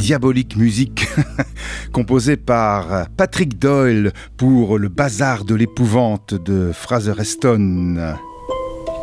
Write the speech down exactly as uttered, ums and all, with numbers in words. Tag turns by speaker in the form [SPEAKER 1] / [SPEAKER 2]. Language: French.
[SPEAKER 1] diabolique musique composée par Patrick Doyle pour le Bazar de l'épouvante de Fraser Heston.